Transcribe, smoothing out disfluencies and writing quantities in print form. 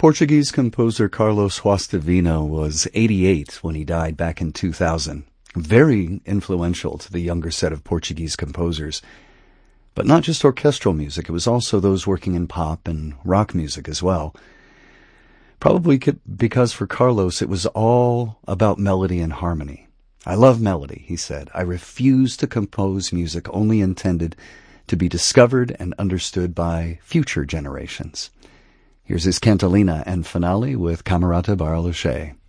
Portuguese composer Carlos Guastavino was 88 when he died back in 2000. Very influential to the younger set of Portuguese composers. But not just orchestral music, it was also those working in pop and rock music as well. Probably because for Carlos it was all about melody and harmony. "I love melody," he said. "I refuse to compose music only intended to be discovered and understood by future generations." Here's his cantilena and finale with Camerata Barlucci.